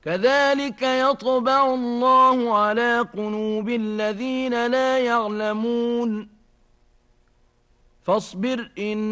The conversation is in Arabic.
كذلك يطبع الله على قلوب الذين لا يعلمون فاصبر إن